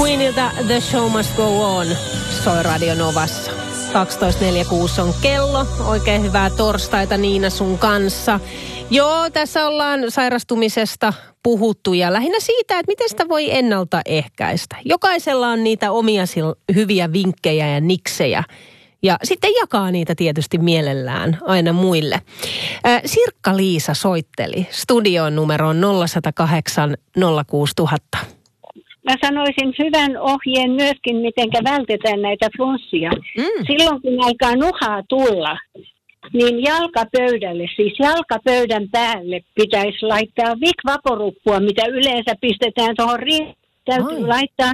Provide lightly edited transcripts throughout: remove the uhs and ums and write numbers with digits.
Queenilta The Show Must Go On soi Radio Novassa. 12.46 on kello. Oikein hyvää torstaita Niina sun kanssa. Joo, tässä ollaan sairastumisesta puhuttu ja lähinnä siitä, että miten sitä voi ennaltaehkäistä. Jokaisella on niitä omia hyviä vinkkejä ja niksejä. Ja sitten jakaa niitä tietysti mielellään aina muille. Sirkka-Liisa soitteli studioon numeroon 0108 06000. Mä sanoisin hyvän ohjeen myöskin, miten vältetään näitä flunssia. Silloin kun alkaa nuhaa tulla, niin jalkapöydälle, siis jalkapöydän päälle pitäisi laittaa Vic-vaporuppua, mitä yleensä pistetään tuohon täytyy laittaa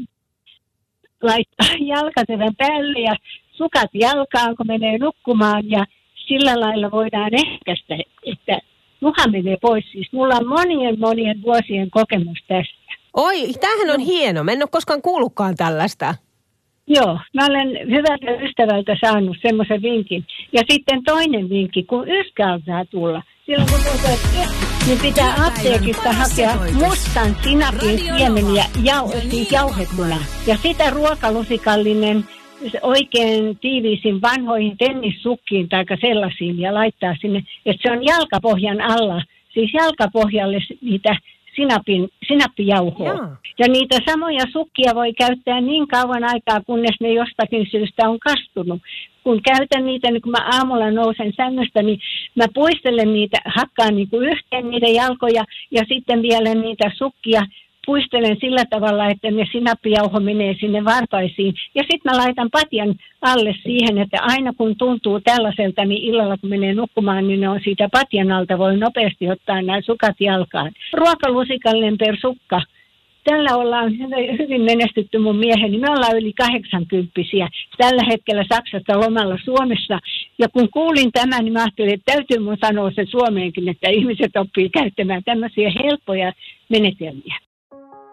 jalkaterän päälle ja sukat jalkaan, kun menee nukkumaan ja sillä lailla voidaan ehkäistä, että nuha menee pois. Siis mulla on monien vuosien kokemus tästä. Oi, tämähän on hieno. Mä en ole koskaan kuullutkaan tällaista. Joo, mä olen hyvältä ystävältä saanut semmoisen vinkin. Ja sitten toinen vinkki, kun yskä alkaa tulla. Silloin kun niin pitää apteekista hakea mustan sinapin siemeniä siis jauhettuna. Ja sitä ruokalusikallinen oikein tiiviisin vanhoihin tennissukkiin tai sellaisiin ja laittaa sinne, että se on jalkapohjan alla. Siis jalkapohjalle niitä sinappijauhoa. Jaa. Ja niitä samoja sukkia voi käyttää niin kauan aikaa, kunnes ne jostakin syystä on kastunut. Kun käytän niitä, niin kun mä aamulla nousen sängystä, niin mä puistelen niitä, hakkaan niin kuin yhteen niitä jalkoja ja sitten vielä niitä sukkia. Puistelen sillä tavalla, että ne sinappijauho menee sinne varpaisiin. Ja sitten mä laitan patjan alle siihen, että aina kun tuntuu tällaiselta, niin illalla kun menee nukkumaan, niin ne on siitä patjan alta. Voi nopeasti ottaa nämä sukat jalkaan. Ruokalusikallinen per sukka. Tällä ollaan hyvin menestytty mun mieheni. Me ollaan yli 80-vuotiaita. Tällä hetkellä Saksassa lomalla Suomessa. Ja kun kuulin tämän, niin mä ajattelin, että täytyy mun sanoa se Suomeenkin, että ihmiset oppii käyttämään tämmöisiä helppoja menetelmiä.